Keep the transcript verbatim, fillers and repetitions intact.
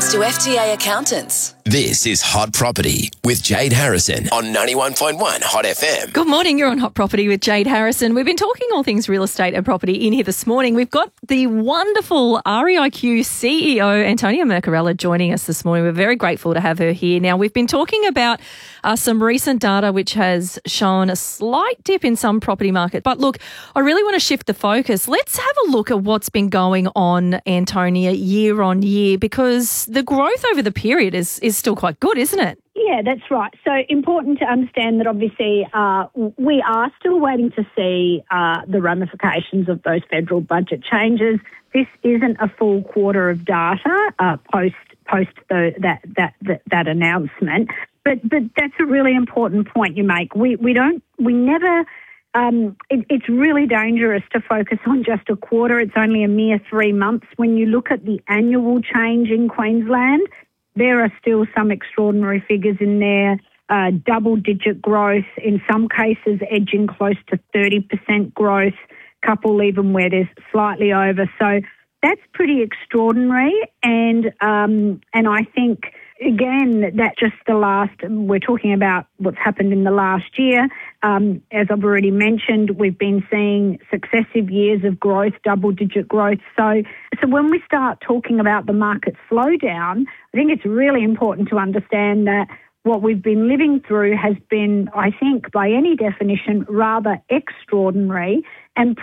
thanks to F T A Accountants. This is Hot Property with Jade Harrison on ninety-one point one Hot F M. Good morning, you're on Hot Property with Jade Harrison. We've been talking all things real estate and property in here this morning. We've got the wonderful R E I Q C E O, Antonia Mercarella, joining us this morning. We're very grateful to have her here. Now, we've been talking about uh, some recent data which has shown a slight dip in some property market. But look, I really want to shift the focus. Let's have a look at what's been going on, Antonia, year on year, because the growth over the period is, is still quite good, isn't it? Yeah, that's right. So important to understand that obviously uh, we are still waiting to see uh, the ramifications of those federal budget changes. This isn't a full quarter of data uh, post post the, that, that that that announcement, but but that's a really important point you make. We we don't we never. Um, it, it's really dangerous to focus on just a quarter. It's only a mere three months. When you look at the annual change in Queensland, there are still some extraordinary figures in there, uh, double-digit growth, in some cases edging close to thirty percent growth, couple even where there's slightly over. So that's pretty extraordinary. And um, and I think, again, that's just the last, we're talking about what's happened in the last year. Um, as I've already mentioned, we've been seeing successive years of growth, double-digit growth. So, so when we start talking about the market slowdown, I think it's really important to understand that what we've been living through has been, I think, by any definition, rather extraordinary and